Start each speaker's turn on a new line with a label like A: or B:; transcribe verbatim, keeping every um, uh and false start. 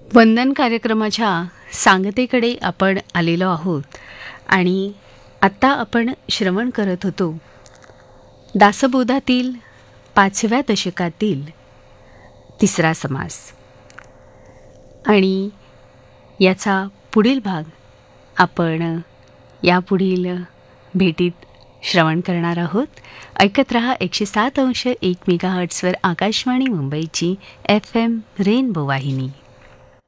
A: वंदन कार्यक्रमाच्या सांगतेकडे आपण आलेलो आहोत आणि आत्ता आपण श्रवण करत होतो दासबोधातील पाचव्या दशकातील तिसरा समास आणि याचा पुढील भाग आपण यापुढील भेटीत श्रवण करणार आहोत. ऐकत रहा एकशे सात अंश एक मेगा हर्ट्सवर आकाशवाणी मुंबईची एफ एम रेनबो वाहिनी.